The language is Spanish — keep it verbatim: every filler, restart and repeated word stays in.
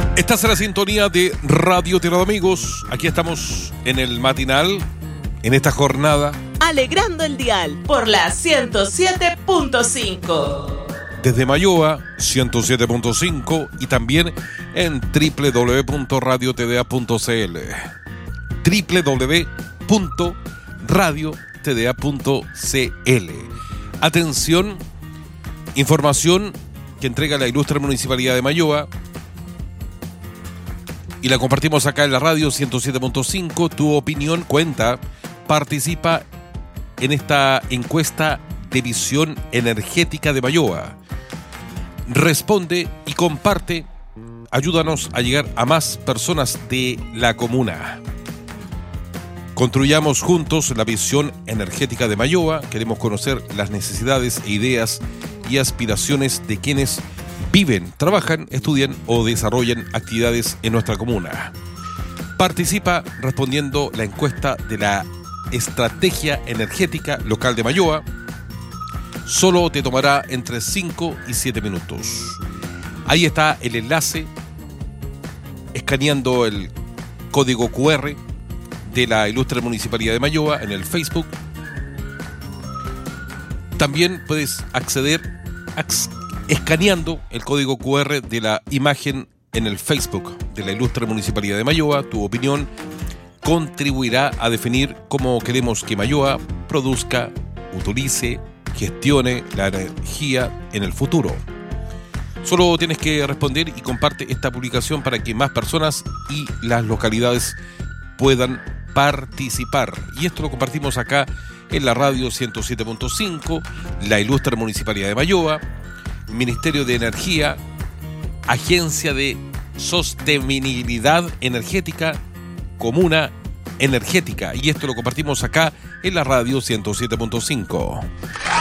Estás en la sintonía de Radio Tierra de Amigos. Aquí estamos en el matinal, en esta jornada. Alegrando el dial por la ciento siete punto cinco. Desde Mayoa, ciento siete punto cinco y también en doble u doble u doble u punto radio t d a punto c l. doble u doble u doble u punto radio t d a punto c l. Atención, información que entrega la ilustre Municipalidad de Mayoa y la compartimos acá en la radio ciento siete punto cinco. Tu opinión cuenta. Participa en esta encuesta de visión energética de Mayoa. Responde y comparte. Ayúdanos a llegar a más personas de la comuna. Construyamos juntos la visión energética de Mayoa. Queremos conocer las necesidades e ideas y aspiraciones de quienes viven, trabajan, estudian o desarrollan actividades en nuestra comuna. Participa respondiendo la encuesta de la Estrategia Energética Local de Mayoa. Solo te tomará entre cinco y siete minutos. Ahí está el enlace, escaneando el código cu erre de la ilustre Municipalidad de Mayoa en el Facebook. También puedes acceder escaneando el código cu erre de la imagen en el Facebook de la ilustre Municipalidad de Mayoa. Tu opinión contribuirá a definir cómo queremos que Mayoa produzca, utilice, gestione la energía en el futuro. Solo tienes que responder y comparte esta publicación para que más personas y las localidades puedan participar. Y esto lo compartimos acá en la radio ciento siete punto cinco, la ilustre Municipalidad de Mayoa, Ministerio de Energía, Agencia de Sostenibilidad Energética, Comuna Energética. Y esto lo compartimos acá en la radio ciento siete punto cinco.